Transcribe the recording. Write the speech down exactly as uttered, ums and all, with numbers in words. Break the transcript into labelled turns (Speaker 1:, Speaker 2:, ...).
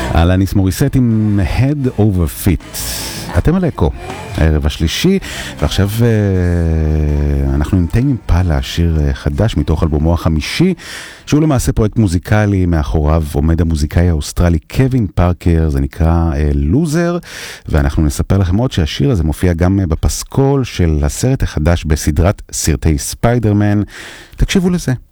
Speaker 1: אלניס מוריסט עם Head Over Feet. אתם על אקו, הערב השלישי, ועכשיו uh, אנחנו עם טיימ אימפלה, שיר uh, חדש מתוך אלבומו החמישי, שהוא למעשה פרויקט מוזיקלי, מאחוריו עומד המוזיקאי האוסטרלי קווין פארקר, זה נקרא לוזר, uh, ואנחנו נספר לכם עוד שהשיר הזה מופיע גם uh, בפסקול של הסרט החדש בסדרת סרטי ספיידרמן. תקשיבו לזה.